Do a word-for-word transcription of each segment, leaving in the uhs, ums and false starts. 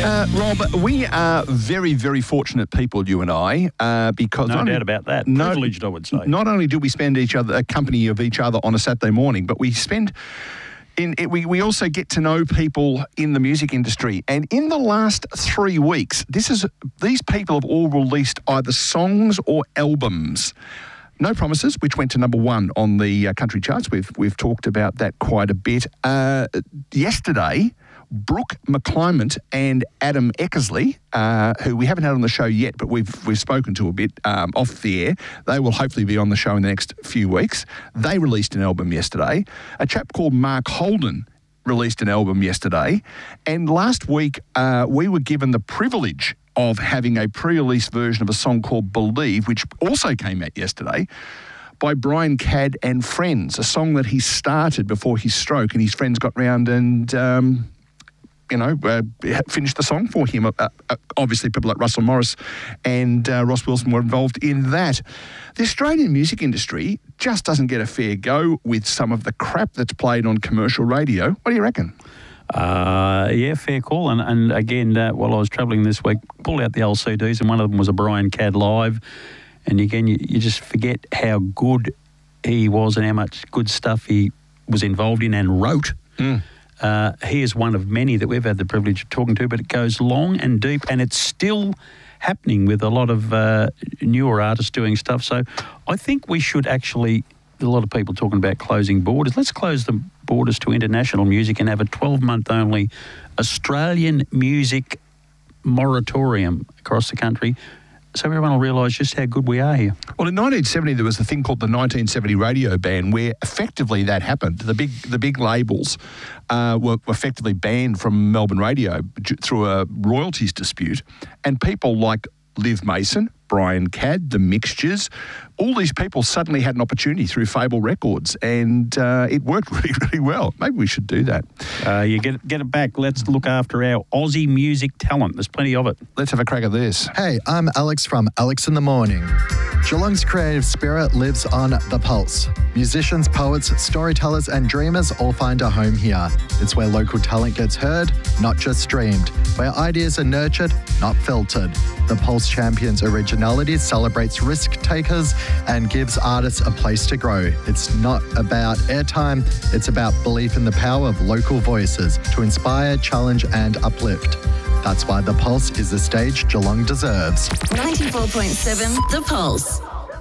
Uh, Rob, we are very, very fortunate people, you and I, uh, because... No not doubt about that. No, Privileged, I would say. Not only do we spend each other, a company of each other on a Saturday morning, but we spend... In, it, we, we also get to know people in the music industry. And in the last three weeks, this is these people have all released either songs or albums. No Promises, which went to number one on the uh, country charts. We've we've talked about that quite a bit. Uh, yesterday, Brooke McClymont and Adam Eckersley, uh, who we haven't had on the show yet, but we've we've spoken to a bit um, off the air. They will hopefully be on the show in the next few weeks. They released an album yesterday. A chap called Mark Holden released an album yesterday. And last week, uh, we were given the privilege of having a pre-release version of a song called Believe, which also came out yesterday, by Brian Cadd and Friends, a song that he started before his stroke, and his friends got round and... Um, you know, uh, finished the song for him. Uh, uh, obviously, people like Russell Morris and uh, Ross Wilson were involved in that. The Australian music industry just doesn't get a fair go with some of the crap that's played on commercial radio. What do you reckon? Uh, yeah, fair call. And, and again, uh, while I was travelling this week, pulled out the L C Ds, and one of them was a Brian Cadd Live. And again, you, you just forget how good he was and how much good stuff he was involved in and wrote. Mm. Uh, he is one of many that we've had the privilege of talking to, but it goes long and deep, and it's still happening with a lot of uh, newer artists doing stuff. So I think we should actually, a lot of people talking about closing borders, let's close the borders to international music and have a twelve-month only Australian music moratorium across the country, so everyone will realise just how good we are here. Well, in nineteen seventy, there was a thing called the nineteen seventy radio ban, where effectively that happened. The big the big labels uh, were effectively banned from Melbourne radio through a royalties dispute, and people like Liv Mason, Brian Cadd, The Mixtures, all these people suddenly had an opportunity through Fable Records, and uh, it worked really, really well. Maybe we should do that. Uh, you get it, get it back. Let's look after our Aussie music talent. There's plenty of it. Let's have a crack at this. Hey, I'm Alex from Alex in the Morning. Geelong's creative spirit lives on The Pulse. Musicians, poets, storytellers and dreamers all find a home here. It's where local talent gets heard, not just streamed. Where ideas are nurtured, not filtered. The Pulse champions originality, celebrates risk takers and gives artists a place to grow. It's not about airtime, it's about belief in the power of local voices to inspire, challenge and uplift. That's why The Pulse is the stage Geelong deserves. ninety-four point seven The Pulse.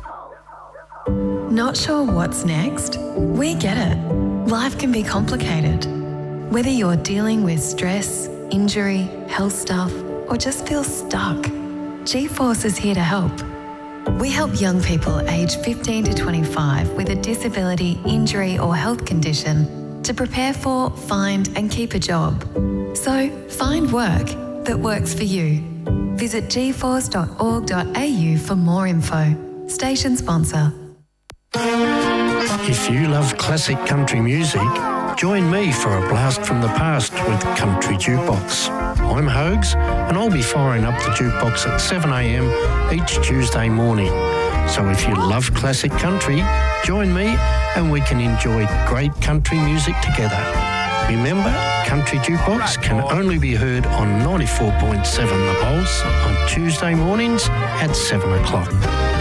Not sure what's next? We get it. Life can be complicated. Whether you're dealing with stress, injury, health stuff, or just feel stuck, G-Force is here to help. We help young people aged fifteen to twenty-five with a disability, injury or health condition to prepare for, find and keep a job. So find work that works for you. Visit g force dot org dot a u for more info. Station sponsor. If you love classic country music, join me for a blast from the past with Country Jukebox. I'm Hoags, and I'll be firing up the jukebox at seven a m each Tuesday morning. So if you love classic country, join me and we can enjoy great country music together. Remember, Country Jukebox can only be heard on ninety-four point seven The Pulse on Tuesday mornings at seven o'clock.